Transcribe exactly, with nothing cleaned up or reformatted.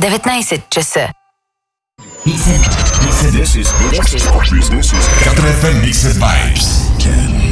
деветнайсет часа. This is Business is Business is Quatre F M Mixed Vibes. ten,